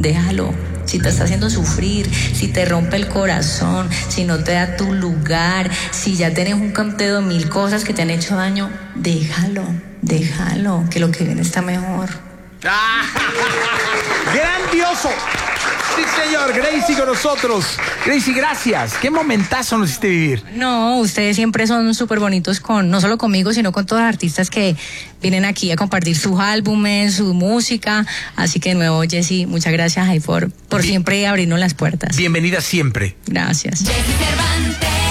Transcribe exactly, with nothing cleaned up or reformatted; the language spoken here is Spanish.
déjalo. Si te está haciendo sufrir, si te rompe el corazón, si no te da tu lugar, si ya tienes un canteo de mil cosas que te han hecho daño, déjalo, déjalo, que lo que viene está mejor. ¡Ah! ¡Grandioso! Sí, señor, Gracie con nosotros. Gracie, gracias. Qué momentazo nos hiciste vivir. No, ustedes siempre son súper bonitos con, no solo conmigo, sino con todos los artistas que vienen aquí a compartir sus álbumes, su música. Así que de nuevo, Jessy, muchas gracias ahí por, por siempre abrirnos las puertas. Bienvenida siempre. Gracias. Jessy Cervantes.